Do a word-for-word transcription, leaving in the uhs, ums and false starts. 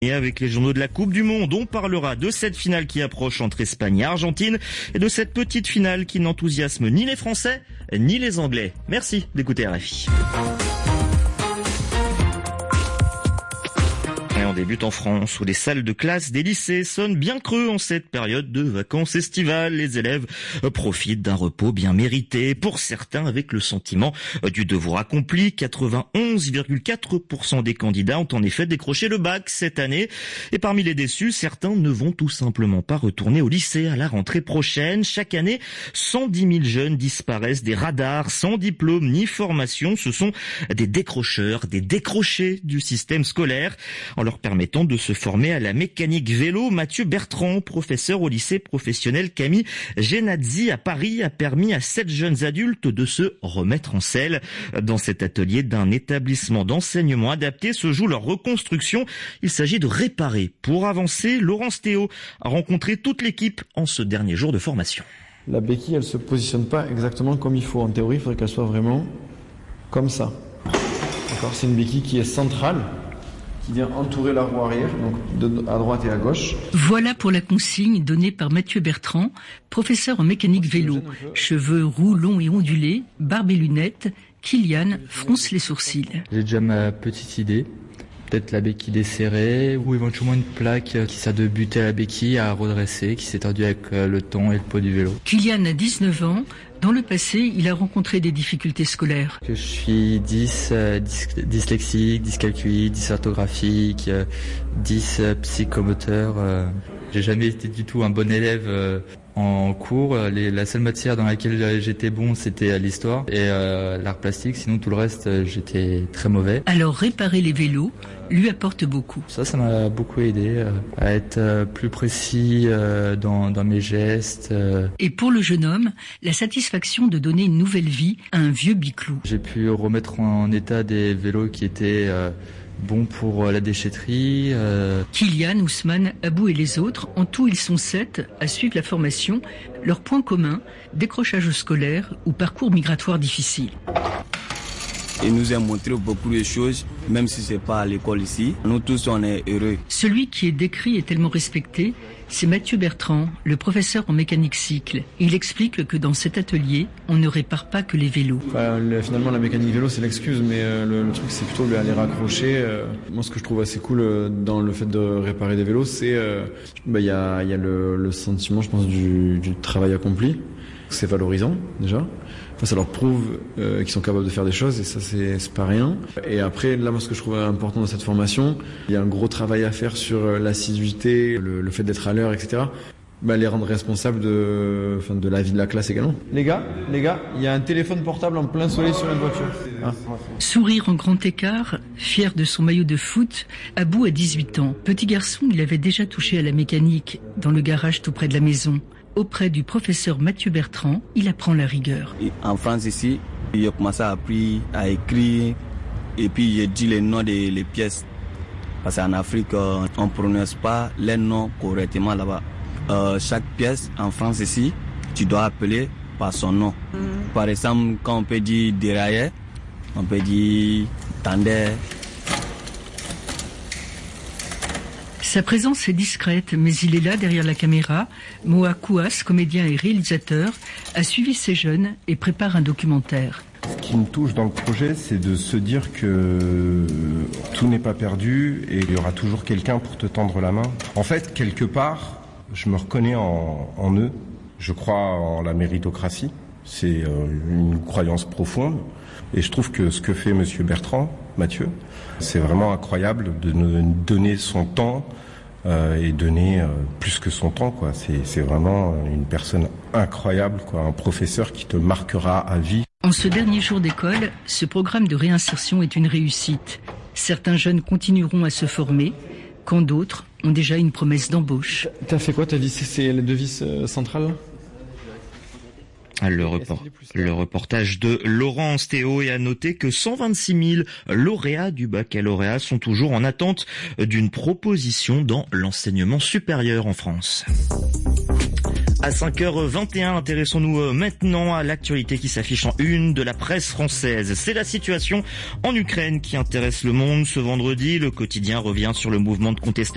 Et avec les journaux de la Coupe du Monde, on parlera de cette finale qui approche entre Espagne et Argentine et de cette petite finale qui n'enthousiasme ni les Français ni les Anglais. Merci d'écouter R F I. Et on débute en France, où les salles de classe des lycées sonnent bien creux en cette période de vacances estivales. Les élèves profitent d'un repos bien mérité, pour certains avec le sentiment du devoir accompli. quatre-vingt-onze virgule quatre pour cent des candidats ont en effet décroché le bac cette année. Et parmi les déçus, certains ne vont tout simplement pas retourner au lycée à la rentrée prochaine. Chaque année, cent dix mille jeunes disparaissent des radars sans diplôme ni formation. Ce sont des décrocheurs, des décrochés du système scolaire. En leur permettant de se former à la mécanique vélo, Mathieu Bertrand, professeur au lycée professionnel Camille Genazzi à Paris, a permis à sept jeunes adultes de se remettre en selle. Dans cet atelier d'un établissement d'enseignement adapté se joue leur reconstruction. Il s'agit de réparer pour avancer. Laurence Théo a rencontré toute l'équipe en ce dernier jour de formation. La béquille, elle se positionne pas exactement comme il faut. En théorie, il faudrait qu'elle soit vraiment comme ça. D'accord ? C'est une béquille qui est centrale, qui vient entourer la roue arrière, donc de, à droite et à gauche. Voilà pour la consigne donnée par Mathieu Bertrand, professeur en mécanique vélo. Cheveux roux, longs et ondulés, barbe et lunettes, Kylian fronce les sourcils. J'ai déjà ma petite idée. Peut-être la béquille desserrée ou éventuellement une plaque qui sert de buter à la béquille à redresser, qui s'est tordue avec le temps et le poids du vélo. Kylian a dix-neuf ans. Dans le passé, il a rencontré des difficultés scolaires. Je suis dys, euh, dys, dyslexique, dyscalculique, dysorthographique, euh, dys euh, psychomoteur. Euh. J'ai jamais été du tout un bon élève euh, en cours. Les, la seule matière dans laquelle j'étais bon, c'était l'histoire et euh, l'art plastique. Sinon, tout le reste, j'étais très mauvais. Alors, réparer les vélos lui apporte beaucoup. Ça, ça m'a beaucoup aidé euh, à être euh, plus précis euh, dans, dans mes gestes. Euh. Et pour le jeune homme, la satisfaction de donner une nouvelle vie à un vieux biclou. J'ai pu remettre en état des vélos qui étaient euh, bons pour la déchetterie. Euh. Kylian, Ousmane, Abou et les autres, en tout ils sont sept à suivre la formation. Leur point commun, décrochage scolaire ou parcours migratoire difficile. Il nous a montré beaucoup de choses, même si c'est pas à l'école ici. Nous tous, on est heureux. Celui qui est décrit et tellement respecté, c'est Mathieu Bertrand, le professeur en mécanique cycle. Il explique que dans cet atelier, on ne répare pas que les vélos. Enfin, le, finalement, la mécanique vélo, c'est l'excuse, mais euh, le, le truc, c'est plutôt les, les raccrocher. Euh. Moi, ce que je trouve assez cool euh, dans le fait de réparer des vélos, c'est euh, bah, y a, y a le, le sentiment, je pense, du, du travail accompli. C'est valorisant, déjà. Enfin, ça leur prouve euh, qu'ils sont capables de faire des choses et ça, c'est, c'est pas rien. Et après, là, moi, ce que je trouve important dans cette formation, il y a un gros travail à faire sur euh, l'assiduité, le, le fait d'être à l'heure, et cetera. Bah, les rendre responsables de, enfin, de la vie de la classe également. Les gars, les gars, il y a un téléphone portable en plein soleil sur une voiture. Ah. Sourire en grand écart, fier de son maillot de foot, Abou a dix-huit ans. Petit garçon, il avait déjà touché à la mécanique dans le garage tout près de la maison. Auprès du professeur Mathieu Bertrand, il apprend la rigueur. Et en France ici, j'ai commencé à apprendre à écrire et puis j'ai dit les noms des les pièces. Parce qu'en Afrique, on ne prononce pas les noms correctement là-bas. Euh, chaque pièce en France ici, tu dois appeler par son nom. Mm. Par exemple, quand on peut dire dérailleur, on peut dire tendeur. Sa présence est discrète, mais il est là derrière la caméra. Moa Kouas, comédien et réalisateur, a suivi ces jeunes et prépare un documentaire. Ce qui me touche dans le projet, c'est de se dire que tout n'est pas perdu et il y aura toujours quelqu'un pour te tendre la main. En fait, quelque part, je me reconnais en, en eux. Je crois en la méritocratie. C'est une croyance profonde. Et je trouve que ce que fait Monsieur Bertrand, Mathieu, c'est vraiment incroyable de nous donner son temps euh, et donner euh, plus que son temps, quoi. C'est, c'est vraiment une personne incroyable, quoi. Un professeur qui te marquera à vie. En ce dernier jour d'école, ce programme de réinsertion est une réussite. Certains jeunes continueront à se former, quand d'autres ont déjà une promesse d'embauche. T'as fait quoi? T'as vissé c'est les deux vis euh, centrales? Le, report, le reportage de Laurence Théo, et à noter que cent vingt-six mille lauréats du baccalauréat sont toujours en attente d'une proposition dans l'enseignement supérieur en France. À cinq heures vingt et un, intéressons-nous maintenant à l'actualité qui s'affiche en une de la presse française. C'est la situation en Ukraine qui intéresse le monde. Ce vendredi, le quotidien revient sur le mouvement de contestation